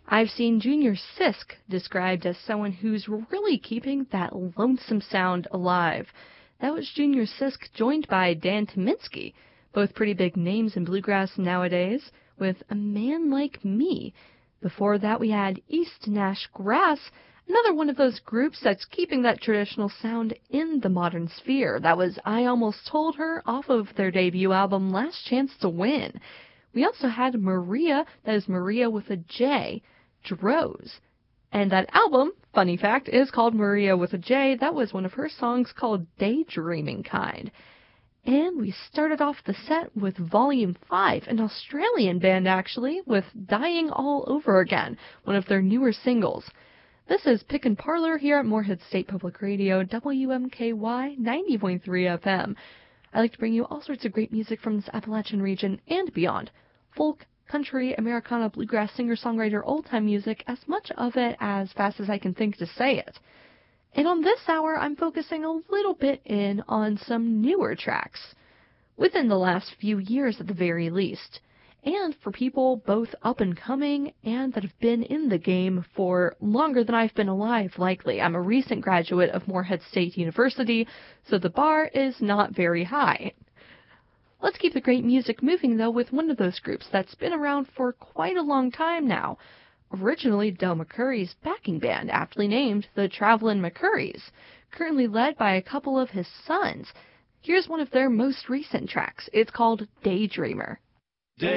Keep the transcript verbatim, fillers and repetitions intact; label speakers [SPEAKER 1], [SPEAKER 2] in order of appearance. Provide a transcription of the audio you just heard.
[SPEAKER 1] I've seen Junior Sisk described as someone who's really keeping that lonesome sound alive. That was Junior Sisk, joined by Dan Tyminski, both pretty big names in bluegrass nowadays, with A Man Like Me. Before that we had East Nash Grass, another one of those groups that's keeping that traditional sound in the modern sphere. That was I Almost Told Her, off of their debut album Last Chance to Win. We also had Maria, that is Maria with a J, Droz. And that album, funny fact, is called Maria with a J. That was one of her songs called Daydreaming Kind. And we started off the set with Volume five, an Australian band actually, with Dying All Over Again, one of their newer singles. This is Pick and Parlor here at Morehead State Public Radio, W M K Y ninety point three F M. I like to bring you all sorts of great music from this Appalachian region and beyond. Folk, country, Americana, bluegrass, singer-songwriter, old-time music, as much of it as fast as I can think to say it. And on this hour, I'm focusing a little bit in on some newer tracks, within the last few years at the very least, and for people both up and coming and that have been in the game for longer than I've been alive, likely. I'm a recent graduate of Morehead State University, so the bar is not very high. Let's keep the great music moving, though, with one of those groups that's been around for quite a long time now. Originally Del McCoury's backing band, aptly named the Travelin' McCourys, currently led by a couple of his sons. Here's one of their most recent tracks. It's called Daydreamer.